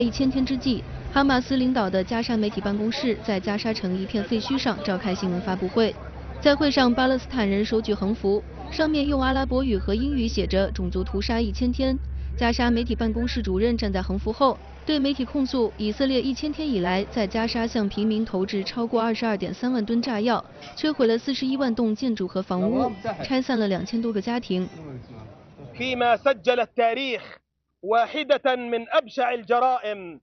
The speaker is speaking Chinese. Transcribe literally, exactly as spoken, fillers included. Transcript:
一千天之际，哈马斯领导的加沙媒体办公室在加沙城一片废墟上召开新闻发布会。在会上，巴勒斯坦人手举横幅，上面用阿拉伯语和英语写着“种族屠杀一千天”。加沙媒体办公室主任站在横幅后，对媒体控诉以色列一千天以来在加沙向平民投掷超过二十二点三万吨炸药，摧毁了四十一万栋建筑和房屋，拆散了两千多个家庭。 فيما سجل التاريخ واحدة من أبشع الجرائم